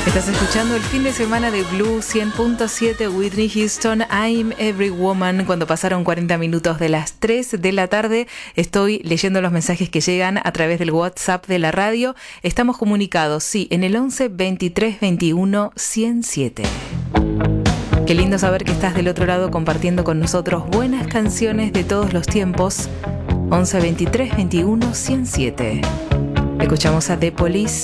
Estás escuchando el fin de semana de Blue 100.7, Whitney Houston, I'm Every Woman. Cuando pasaron 40 minutos de las 3 de la tarde, estoy leyendo los mensajes que llegan a través del WhatsApp de la radio. Estamos comunicados, sí, en el 11 23 21 107. Qué lindo saber que estás del otro lado compartiendo con nosotros buenas canciones de todos los tiempos. 11 23 21 107. Escuchamos a The Police.